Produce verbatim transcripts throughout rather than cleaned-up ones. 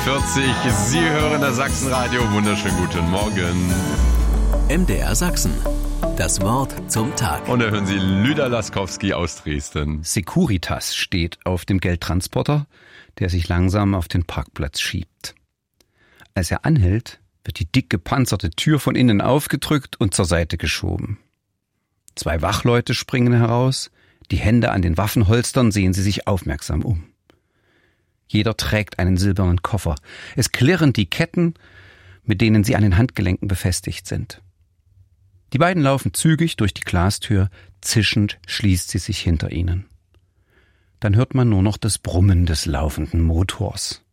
vierzig. Sie hören das Sachsenradio. Wunderschönen guten Morgen. M D R Sachsen. Das Wort zum Tag. Und da hören Sie Lüder Laskowski aus Dresden. Securitas steht auf dem Geldtransporter, der sich langsam auf den Parkplatz schiebt. Als er anhält, wird die dick gepanzerte Tür von innen aufgedrückt und zur Seite geschoben. Zwei Wachleute springen heraus, die Hände an den Waffenholstern, sehen sie sich aufmerksam um. Jeder trägt einen silbernen Koffer. Es klirren die Ketten, mit denen sie an den Handgelenken befestigt sind. Die beiden laufen zügig durch die Glastür, zischend schließt sie sich hinter ihnen. Dann hört man nur noch das Brummen des laufenden Motors.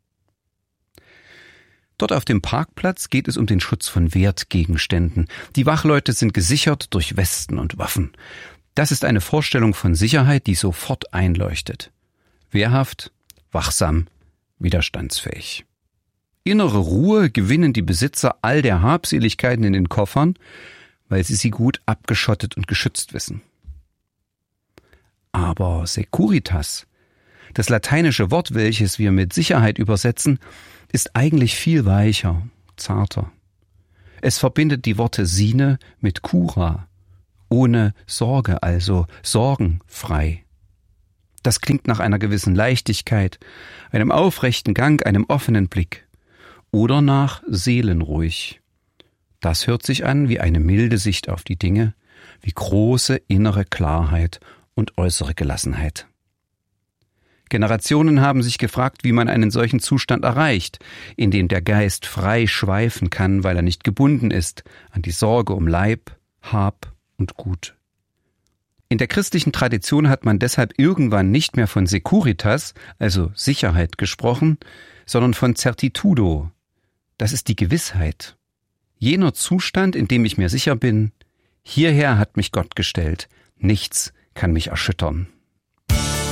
Dort auf dem Parkplatz geht es um den Schutz von Wertgegenständen. Die Wachleute sind gesichert durch Westen und Waffen. Das ist eine Vorstellung von Sicherheit, die sofort einleuchtet. Wehrhaft, wachsam, widerstandsfähig. Innere Ruhe gewinnen die Besitzer all der Habseligkeiten in den Koffern, weil sie sie gut abgeschottet und geschützt wissen. Aber Securitas, das lateinische Wort, welches wir mit Sicherheit übersetzen, ist eigentlich viel weicher, zarter. Es verbindet die Worte sine mit cura, ohne Sorge, also sorgenfrei. Das klingt nach einer gewissen Leichtigkeit, einem aufrechten Gang, einem offenen Blick oder nach seelenruhig. Das hört sich an wie eine milde Sicht auf die Dinge, wie große innere Klarheit und äußere Gelassenheit. Generationen haben sich gefragt, wie man einen solchen Zustand erreicht, in dem der Geist frei schweifen kann, weil er nicht gebunden ist an die Sorge um Leib, Hab und Gut. In der christlichen Tradition hat man deshalb irgendwann nicht mehr von Securitas, also Sicherheit, gesprochen, sondern von Certitudo. Das ist die Gewissheit. Jener Zustand, in dem ich mir sicher bin, hierher hat mich Gott gestellt, nichts kann mich erschüttern.